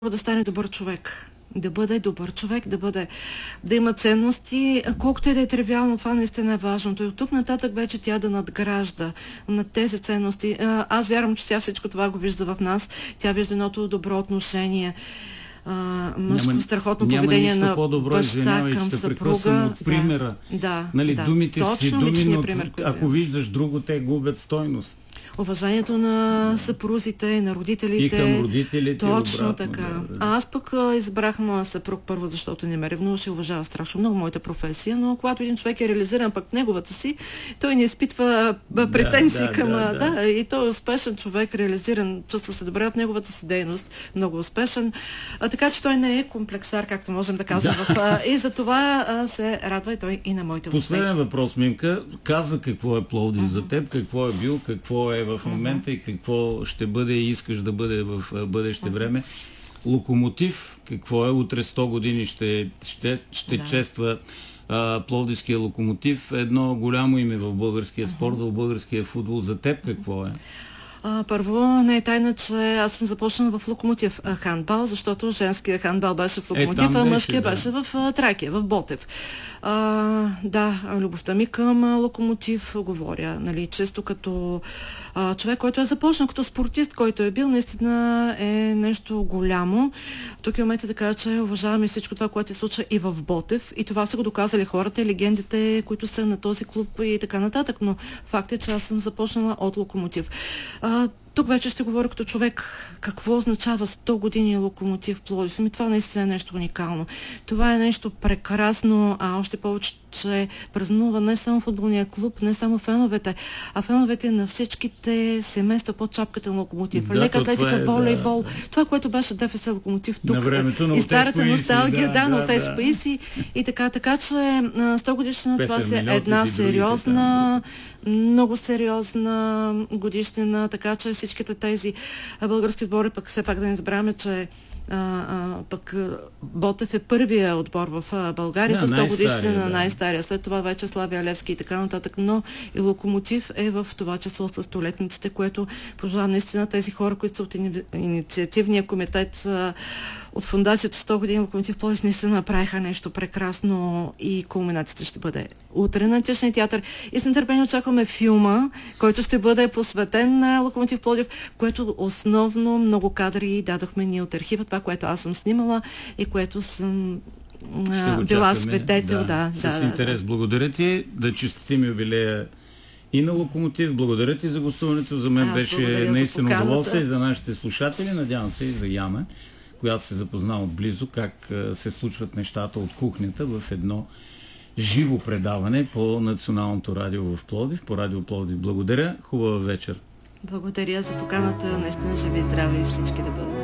да стане добър човек. Да бъде добър човек, да има ценности, колкото и да е тривиално, това наистина е важното. И от тук нататък вече тя да надгражда на тези ценности. Аз вярвам, че тя всичко това го вижда в нас. Тя вижда едното добро отношение, мъжко страхотно поведение на баща към съпруга. От примера. Думите си думи, но ако виждаш друго, те губят стойност. Уважението на съпрузите, на родителите. И към родителите. Точно обратно, така. Да. Аз пък избрах моя съпруг първо, защото не ме ревнуваше и уважава страшно много моята професия, но когато един човек е реализиран пък в неговата си, той не изпитва претенции към... и той е успешен човек, реализиран, чувства се добре от неговата си дейност, много успешен. Така че той не е комплексар, както можем да кажем. И за това се радва и той и на моите успехи. Последен въпрос, Мимка. Каза какво е Пловдив за теб, какво е бил, какво е в момента и какво ще бъде и искаш да бъде в бъдеще време. Локомотив, какво е? Утре 100 години ще чества Пловдивския Локомотив. Едно голямо име в българския спорт, в българския футбол. За теб какво е? Първо, не е тайна, че аз съм започнала в Локомотив хандбал, защото женския хандбал беше в Локомотив, а мъжкия беше в Тракия, в Ботев. Любовта ми към Локомотив говоря, често като човек, който е започнал, като спортист, който е бил, наистина е нещо голямо. Тук е момента да кажа, че уважаваме всичко това, което се случва и в Ботев, и това са го доказали хората, легендите, които са на този клуб и така нататък, но факт е, че аз съм започнала от Локомотив. Тук вече ще говоря като човек какво означава 100 години Локомотив Пловдив. Това наистина е нещо уникално. Това е нещо прекрасно, а още повече, че празнува не само футболния клуб, не само феновете, а феновете на всичките семейства под шапката на Локомотив. Лека атлетика, волейбол. Това, което беше ДФС Локомотив тук. На времето на и старата носталгия, на Отец Паиси и така. Така че 100 годишна това е една сериозна, много сериозна годишнина, така че всичките тези български отбори, пък все пак да не забравяме, че пък Ботев е първия отбор в България с 100 годишнина на най-стария. След това вече Славия Левски и така нататък, но и Локомотив е в това число с столетниците, което пожелавам наистина тези хора, които са от инициативния комитет от фундацията 100 години Локомотив Пловдив, наистина направиха нещо прекрасно и кулминацията ще бъде утре на Античния театър. И с нетърпение очакваме филма, който ще бъде посветен на Локомотив Пловдив, което основно много кадри дадохме ние от архива, това, което аз съм снимала и което съм била свидетел. С интерес. Благодаря ти, да честитим юбилея и на Локомотив. Благодаря ти за гостуването. За мен беше наистина удоволствие и за нашите слушатели. Надявам се и за Яна, която се запозна отблизо как се случват нещата от кухнята в едно живо предаване по Националното радио в Пловдив, по Радио Пловдив. Благодаря. Хубава вечер. Благодаря за поканата. Наистина живи и здрави всички да бъдат.